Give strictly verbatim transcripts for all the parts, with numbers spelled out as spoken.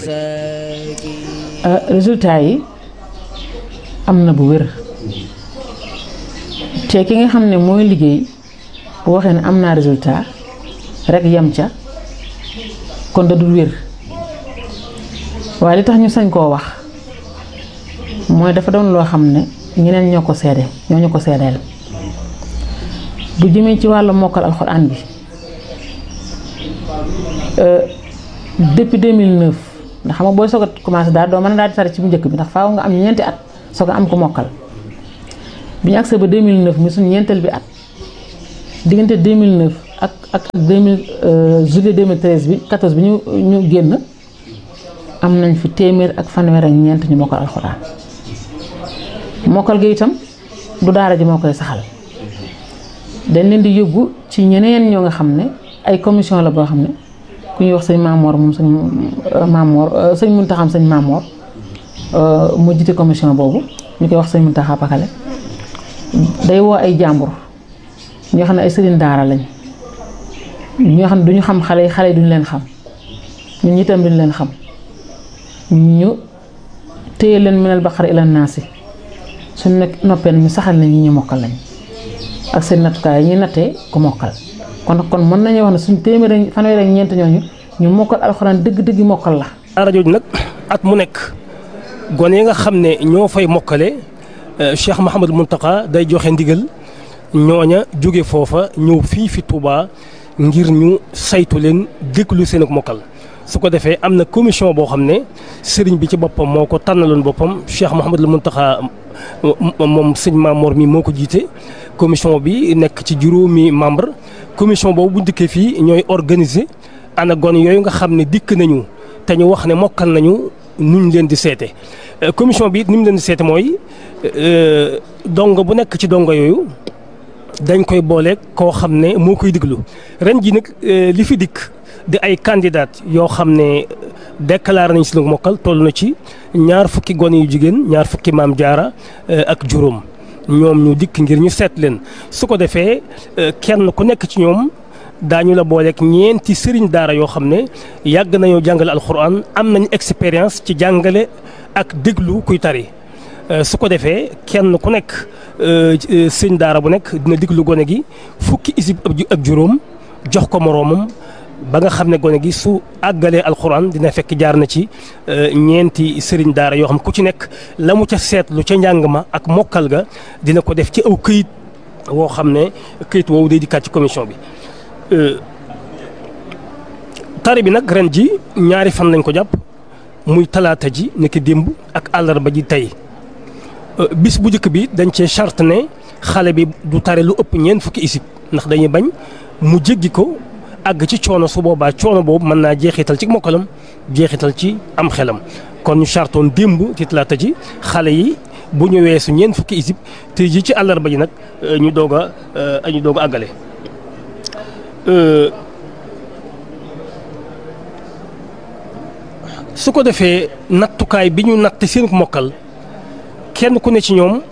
résultat yi am na bu wér te ki nga xam ne mooy liggéey bu waxee ne am naa résultat rek yem ca kon da dul wér waaye li tax ñu sañ koo wax mooy dafa doon loo xam ne ñeneen ñoo ko seede ñoo ñu ko seedeel bu jëmee ci wàllu mokkal alxuraan bi depuis deux mille neuf ndax xam nga booy soog a commencé daal doo mën a daal di tari ci bu njëkk bi ndax faaw nga am ñeenti at soog a am ko mokkal bi ñu agsee ba deux mille neuf mi suñu ñeenteel bi at diggante deux mille neuf ak ak deux mille juillet deux mille treize bi quatorze bi ñu ñu génn am nañ fi téeméer ak fanweer ak ñeent ñu mokkal alxuraan mokkal gi itam du daara ji moo koy saxal dañ leen di yóbbu ci ñeneen ñoo nga xam ne ay commission la boo xam ne ku ñuy wax sëñ Maamoor moom sëñ Maamoor sëñ Muntaxa sëñ Maamoor mu jiite commission boobu ñu koy wax sëñ Muntaxa Pakale day woo ay jàmbur ñoo xam ne ay sëriñ daara lañ ñoo xam ne duñu xam xale yi xale yi duñu leen xam ñun itam duñu leen xam ñu téye leen minal baqara ila naasi suñu nekk noppee ñu saxal nañ ñi ñu mokkal lañ ak seen nattukaay yi ñuy nattee ku mokkal kon kon mën nañu wax ne suñu téeméer fanweer ak ñeent ñooñu ñu mokkal alxuraan dëgg-dëgg mokkal la. daara jooju nag at mu nekk gone yi nga xam ne ñoo fay mokkale Cheikh Mouhamadou Mountakha day joxe ndigal ñooña jóge foofa ñëw fii fi Touba ngir ñu saytu leen déglu seen ak mokkal. su ko defee am na commission boo xam ne sëriñ bi ci boppam moo ko tànnaloon boppam Cheikh Mouhamadou Mountakha moom sëñ Maamoor mi moo ko jiite commission bi nekk ci juróomi membre commission boobu bu dikkee fii ñooy organiser ana gone yooyu nga xam ne dikk nañu te ñu wax ne mokkal nañu nuñ leen di seete commission bi it ni mu leen di seete mooy dongo bu nekk ci dongo yooyu dañ koy booleeg koo xam ne moo koy diglu ren ji nag li fi dikk di ay candidat yoo xam ne déclaré nañ si lu mokkal toll na ci ñaar fukki gone yu jigéen ñaar fukki maam jaara ak juróom ñoom ñu dikk ngir ñu seet leen su ko defee kenn ku nekk ci ñoom daañu la booleeg ñeenti sëriñ daara yoo xam ne yàgg nañoo jàngale alxuraan am nañ expérience ci jàngale ak déglu kuy tari su ko defee kenn ku nekk sëriñ daara bu nekk dina déglu gone gi fukki isib ak juróom jox ko moroomam ba nga xam ne gone gi su àggalee alxuraan dina fekk jaar na ci ñeenti sëriñ daara yoo xam ku ci nekk la mu ca seetlu ca njàng ma ak mokkal ga dina ko def ci aw këyit woo xam ne këyit woowu day dikkaat ci commission bi. tari bi nag ren ji ñaari fan lañ ko jàpp muy talaata ji nekk démb ak àllarba ji tey bis bu njëkk bi dañ cee charte ne xale bi du tari lu ëpp ñeent fukki isib ndax dañuy bañ mu jéggi ko. àgg ci coono su boobaa coono boobu mën naa jeexital ci mokkalam jeexital ci am xelam kon ñu chartoon démb ci talaata ji xale yi bu ñu weesu ñeent fukki isib te ji ci àllarba ji nag ñu doog a ñu doog a àggale. su ko defee nattukaay bi ñu natt seen mokkal kenn ku ne ci ñoom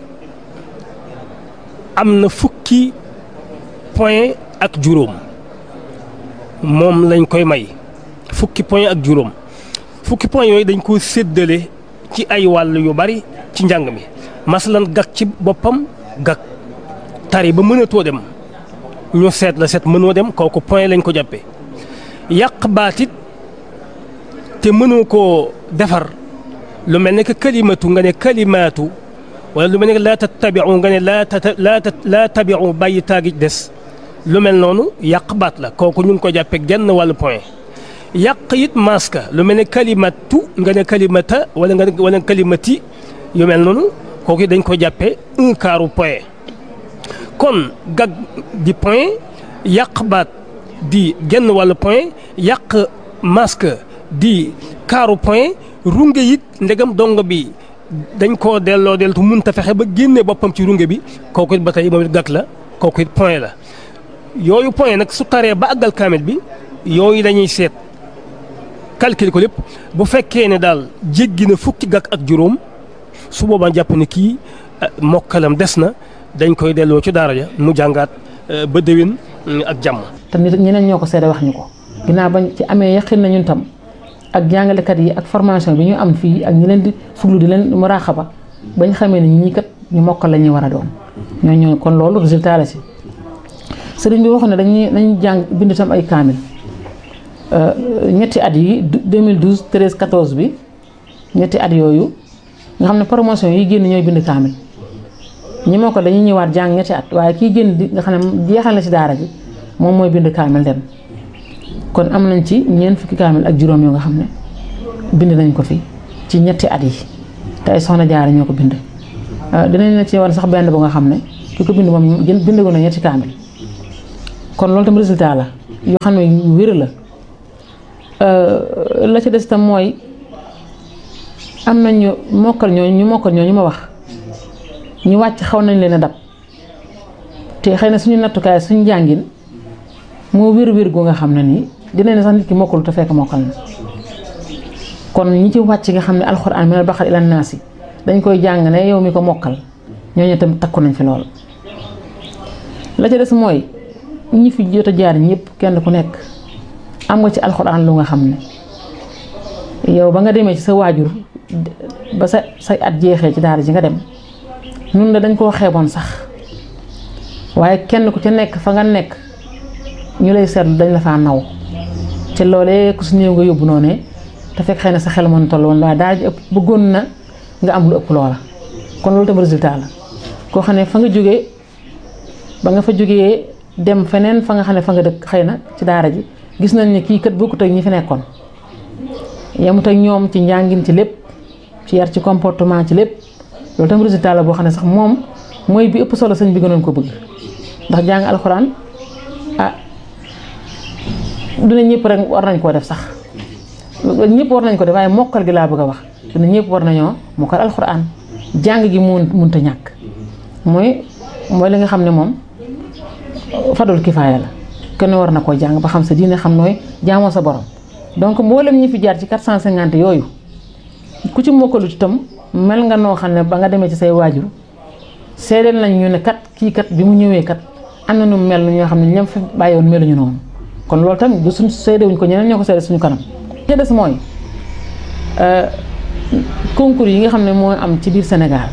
am na fukki point ak juróom. moom lañ koy may fukki point ak juróom fukki point yooyu dañ koo séddale ci ay wàll yu bari ci njàng mi masalan gag ci boppam gag tari ba mënatoo dem ñu seet la seet mënoo dem kooku point lañ ko jàppee yàq baatit te mënoo koo defar lu mel ne que kalimatu nga ne kalimaatu wala lu mel ne que laa tattabiu nga ne laa tata laa tabiu bàyyi taagi des lu mel noonu yàq baat la kooku ñu ngi ko jàppee genn wàllu point yàq it maska lu mel ne kalimatu nga ne kalimata wala nga ne wala kalimati yu mel noonu kooku dañ ko jàppee un quart point kon gag di point yàq baat di genn wàllu point yàq maska di quart point runge it ndegam dongo bi dañ koo delloo deltu mënta fexe ba génne boppam ci runge bi kooku it ba tey moom it gag la kooku it point la. yooyu point nag su taree ba àggal kaamil bi yooyu dañuy seet calculer ko lépp bu fekkee ne daal jéggi na fukki gàkk ak juróom su boobaa jàpp ne kii mokkalam des na dañ koy delloo ci daara ja mu jàngaat ba déwén ak jàmm. te nit ñeneen ñoo ko seede wax ñu ko ginnaaw bañ ci amee yaqin na ñun tam ak jàngalekat yi ak formation bi ñu am fii ak ñi leen di fuglu di leen muraaxaba bañ xamee ne ñii kat ñu mokkal la ñuy war a doon ñoo ñoo kon loolu résultat la si sëriñ bi waxoon ne dañuy dañuy jàng bind tam ay kaamil ñetti at yi deux mille douze treize quatorze bi ñetti at yooyu nga xam ne promotion yi génn ñooy bind kaamil ñi moo ko dañuy ñëwaat jàng ñetti at waaye kii génn di nga xam ne jeexal na ci daara ji moom mooy bind kaamil dem kon am nañ ci ñeent fukki kaamil ak juróom yoo nga xam ne bind nañ ko fi ci ñetti at yi te ay soxna jaara ñoo ko bind dinañ la ci war sax benn bu nga xam ne ki ko bind moom bind ko na ñetti kaamil kon loolu tam résultat la yoo xam ne yu wér la la ci des tam mooy am nañ ñu mokkal ñooñu ñu mokkal ñooñu ma wax ñu wàcc xaw nañ leen a dab te xëy na suñu nattukaay suñu jàngin moo wér wér gu nga xam ne nii dinañ ne sax nit ki mokkalu te fekk mokkal na kon ñi ci wàcc nga xam ne alxuraan minal baqara ila naasi dañ koy jàng ne yow mi ko mokkal ñooñu tam takku nañ fi lool. la ca des mooy ñi fi jot a jaar ñëpp kenn ku nekk am nga ci alxuraan lu nga xam ne yow ba nga demee ci sa waajur ba sa say at jeexee ci daara ji nga dem nun la dañ koo xeeboon sax waaye kenn ku ca nekk fa nga nekk ñu lay seetlu dañ la faa naw ci loolee ku su néew nga yóbbu noonu te fekk xëy na sa xel mën toll woon waaye daara ji ëpp bëggoon na nga am lu ëpp loola kon loolu tam résultat la koo xam ne fa nga jógee ba nga fa jógee dem feneen fa nga xam ne fa nga dëkk xëy na ci daara ji gis nañ ne kii kat bokkut ak ñi fi nekkoon yemut ak ñoom ci njàngin ci lépp ci yar ci comportement ci lépp loolu tam résultat la boo xam ne sax moom mooy bi ëpp solo sëñ bi gënoon ko bëgg ndax jàng alxuraan ah dina ñëpp rek war nañ koo def sax ñëpp war nañ ko def waaye mokkal gi laa bëgg a wax dina ñëpp war nañoo mokkal alxuraan jàng gi mun munta ñàkk mooy mooy li nga xam ne moom fadul kifaaya la kenn war na koo jàng ba xam sa diine xam nooy jaamoo sa borom donc mboolem ñi fi jaar ci quatre cent cinquante yooyu ku ci mokkalu itam mel nga noo xam ne ba nga demee ci say waajur seedeel nañ ñu ne kat kii kat bi mu ñëwee kat am na nu mel ñoo xam ne ñoom fi bàyyiwoon meluñu noonu kon loolu tamit du suñ seedewuñ ko ñeneen ñoo ko seede suñu kanam. li des mooy concours yi nga xam ne moo am ci biir Sénégal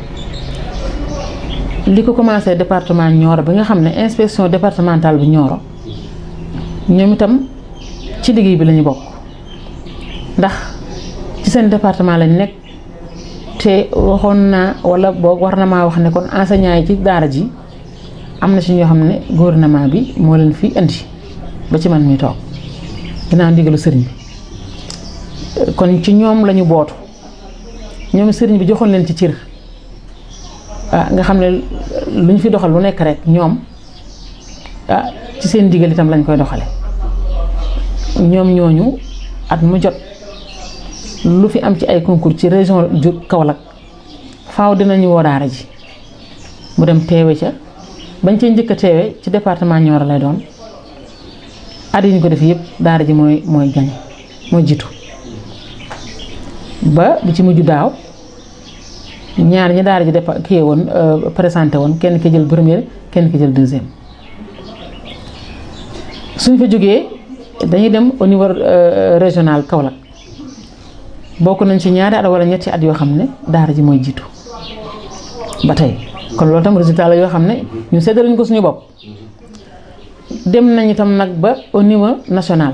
li ko commencé département Nioro bi nga xam ne inspection départementale bu Nioro ñoom itam ci liggéey bi la ñu bokk ndax ci seen département lañ nekk te waxoon naa wala boog war na maa wax ne kon enseignants yi ci daara ji am na ci ñoo xam ne gouvernement bi moo leen fi indi ba ci man mi toog ginnaaw ndigalu sëriñ bi kon ci ñoom lañu bootu ñoom sëriñ bi joxoon leen ci cër ah nga xam ne lu ñu fi doxal lu nekk rek ñoom ah ci seen ndigal itam lañ koy doxale ñoom ñooñu at mu jot lu fi am ci ay concours ci région ju Kaolack faaw dinañu woo daara ji mu dem teewe ca bañ cee njëkk a teewe ci département Nioro lay doon at yi ñu ko def yëpp daara ji mooy mooy gañ mooy jiitu ba bi ci mujj daaw ñaar ñi daara ji dépa kii woon présenté woon kenn ki jël première kenn ki jël deuxième suñ fa jógee dañuy dem au niveau régional Kaolack bokk nañ ci ñaari at wala ñetti at yoo xam ne daara ji mooy jiitu ba tey kon loolu tam résultat la yoo xam ne ñu séddale ko suñu bopp dem nañ itam nag ba au niveau national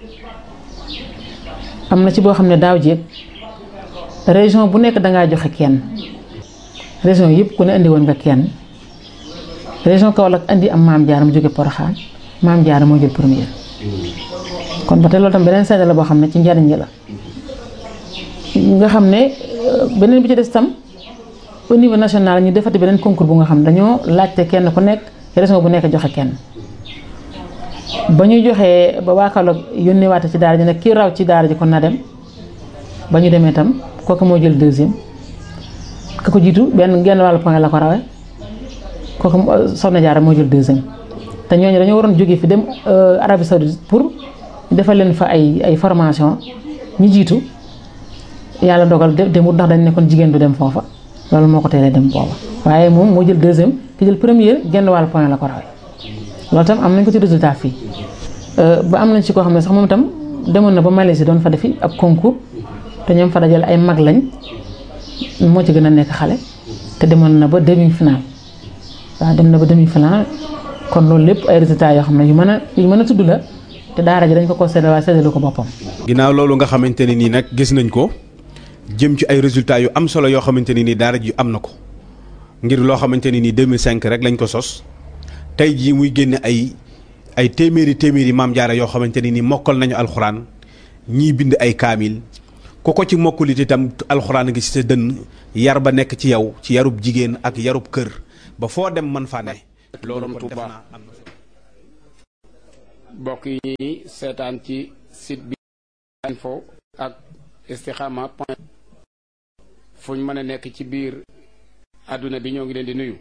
am na ci boo xam ne daaw jéeg région bu nekk dangaa joxe kenn région yëpp ku ne indi woon nga kenn région Kaolack indi am maam Jaara mu jóge Porokhane maam Jaara moo jël première kon ba tey loolu tam beneen seede la boo xam ne ci njariñ la nga xam ne beneen bi ci des tam au niveau national ñu defati beneen concours bu nga xam ne dañoo laajte kenn ku nekk région bu nekk joxe kenn ba ñu joxee ba waa Kaolack yónnee waate ci daara ji nag kii raw ci daara ji kon na dem ba ñu demee tam kooku moo jël deuxième ka ko jiitu benn genn wàllu point la ko rawee kooku Soxna Jaara moo jël deuxième te ñooñu dañoo waroon jógee fi dem Arabie Saoudite pour defal leen fa ay ay formation ñi jiitu yàlla dogal demut ndax dañ ne kon jigéen du dem foofa loolu moo ko teelee dem booba waaye moom moo jël deuxième ki jël première genn wàllu point la ko rawee loolu tam am nañ ko ci résultat fii ba am nañ ci koo xam ne sax moom itam demoon na ba Malaisie doon fa defi ab concours te ñoom fa dajale ay mag lañ moo ci gën a nekk xale te demoon na ba demi final waaw dem na ba demi final kon loolu lépp ay résultats yoo xam ne yu mën a yu mën a tudd la te daara ji dañ ko ko séddale waaye séddalu ko boppam. ginnaaw loolu nga xamante ne nii nag gis nañ ko jëm ci ay résultats yu am solo yoo xamante ne nii daara ji am na ko ngir loo xamante ne nii deux mille cinq rek lañ ko sos tey jii muy génne ay ay téeméeri téeméeri maam jaara yoo xamante ne nii mokkal nañu alxuraan ñii bind ay kaamil ku ko ci mokkulit itam alxuraan gi ci sa dënn yar ba nekk ci yow ci yarub jigéen ak yarub kër ba foo dem mën faa ne. loolu kon def naa am na bokk yi ñuy seetaan ci site bi info ak istikhama point fuñ mën a nekk ci biir àdduna bi ñoo ngi leen di nuyu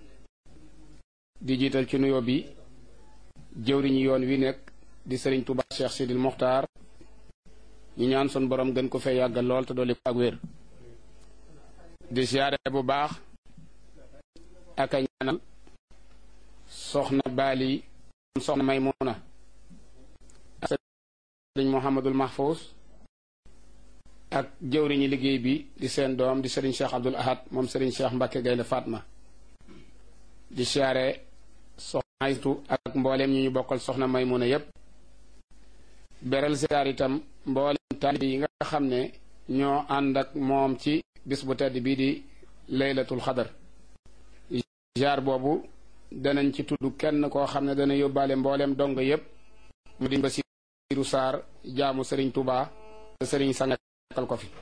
di jiital ci nuyoo bi jëwriñu yoon wi nekk di sëriñ Touba Cheikh Sidil Mokhtar ñu ñaan sun borom gën ko fee yàggal lool te dolli ko ak wér di siyaare bu baax ak a ñaanal soxna Bali soxna Maymuna ak sëriñ Mouhamadul Mahfous ak jëwriñu liggéey bi di seen doom di sëriñ Cheikh Abdoul Ahad moom sëriñ Cheikh Mbacke Gaynde Fatma di siyaare soxna Aytu ak mbooleem ñi ñu bokkal soxna Maymuna yépp beral siyaar itam mbooleem taalibe yi nga xam ne ñoo ànd ak moom ci bis bu tedd bii di laylatul xadar jaar boobu danañ ci tudd kenn koo xam ne dana yóbbaale mbooleem dongo yépp mu di Basiiru Saar jaamu sëriñ Touba te sëriñ sàngal ko fi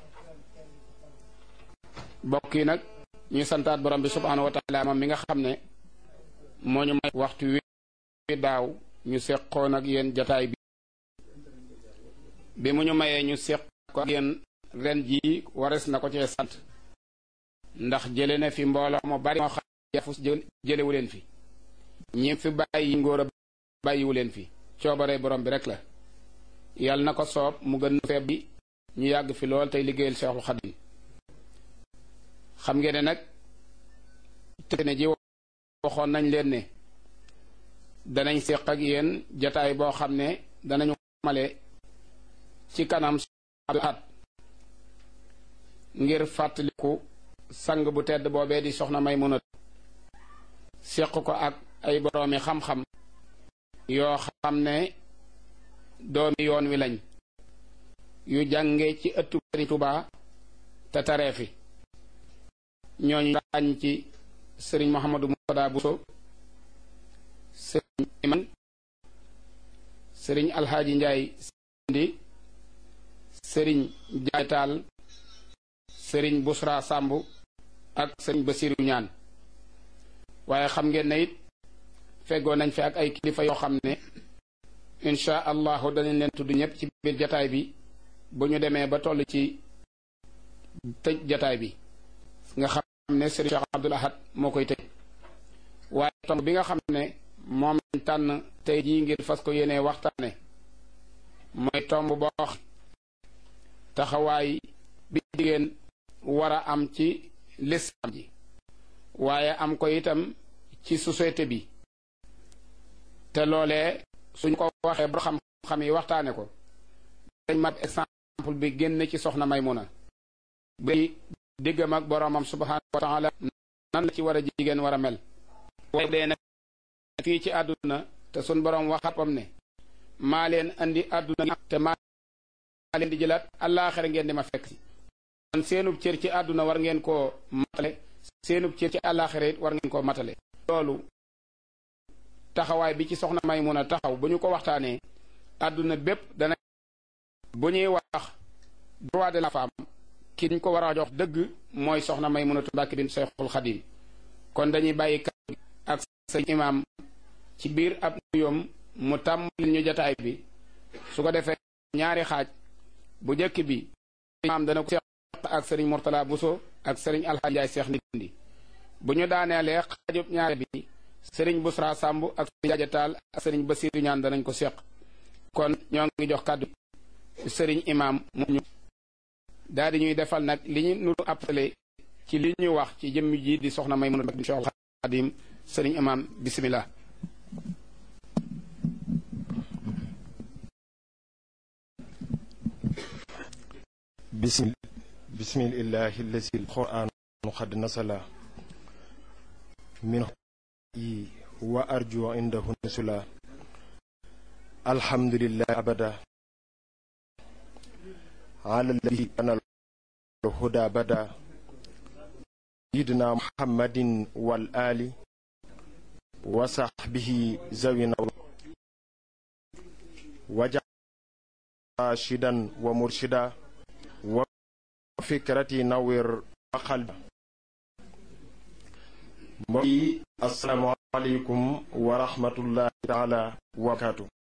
bokk yi nag ñuy santaat borom bi subhaanahu wa taala moom mi nga xam ne moo ñu may waxtu wi daaw ñu seqoon ak yéen jataay bi bi mu ñu mayee ñu seq ko ak yéen ren jii wares na ko cee sant ndax jële na fi mbooloo mu bari moo xam yafus jëlewu leen fi ñi fi bàyyi ngóor a bàyyiwu leen fi coobare borom bi rek la yàlla na ko soob mu gën feeb bi ñu yàgg fi lool tey liggéeyal Seexul Xadim xam ngeen ne nag te ne ji waxoon nañ leen ne danañ seq ak yéen jataay boo xam ne danañu male ci kanam at ngir fàttaliku sang bu tedd boobee di soxna Maymuna seq ko ak ay boroomi xam-xam yoo xam ne doomi yoon wi lañ yu jànge ci ëttu Sëriñ Tuubaa te taree fi ñooñu ràññ ci sëriñ Mouhamadou Moutada Bousso sëriñ Iman sëriñ Alxaaji Njaay Sindi sëriñ Jaay Taal sëriñ Busra Sàmb ak sëriñ Basiru Ñaan waaye xam ngeen ne it feggoo nañ fi ak ay kilifa yoo xam ne insha allahu danañ leen tudd ñëpp ci biir jataay bi bu ñu demee ba toll ci tëj jataay bi nga xam ne sëriñ Cheikh Abdoul Ahad moo koy tëj waaye tomb bi nga xam ne moom lañ tànn tey jii ngir fas ko yéenee waxtaane mooy tomb boo taxawaay bi jigéen war a am ci lislaam ji waaye am ko itam ci société bi te loolee suñ ko waxee ba xam-xam yi waxtaane ko dañ mat exemple bi génn ci soxna Maymuna bi diggam ak boroomam subhaanahu wa taala nan la ci war a jigéen war a mel waaye dee nag fii ci àdduna te sun boroom waxatam ne maa leen andi àdduna te maa leen di jëlaat àllaaxira ngeen di ma fekk si kon seenub cër ci àdduna war ngeen koo matale seenub cër ci àllaaxira it war ngeen koo matale loolu taxawaay bi ci soxna Maymuna taxaw bu ñu ko waxtaanee àdduna bépp dana bu ñuy wax droit de la femme ki ñu ko war a jox dëgg mooy soxna Maymunatu Mbàkke bint Seexul Xadim kon dañuy bàyyi kàddu ak sëñ imaam ci biir ab nuyoom mu tàmbali ñu jataay bi su ko defee ñaari xaaj bu njëkk bi imaam dana ko seq ak sëriñ Mourtala Bousso ak sëriñ Alxaaji Njaay Seex Ndindi bu ñu daaneelee xaajub ñaari bi sëriñ Busra Sàmb ak sëriñ Jaaja Taal ak sëriñ Basiiru Ñaan danañ ko seq kon ñoo ngi jox kàddu sëriñ imaam mu ñu daal di ñuy defal nag li ñu nuru appelé ci li ñu wax ci jëmm ji di soxna Maymuna bint Seexul Xadim sëriñ imaam bismillah بسم بسم الله الذي القرآن قد نزل منه وأرجو عنده نزلا الحمد لله أبدا على الذي أنا الهدى بدا سيدنا محمد والآل وصحبه زوينا وجعل راشدا ومرشدا وفكرتي نوير وقلب. السلام عليكم ورحمة الله تعالى وبركاته.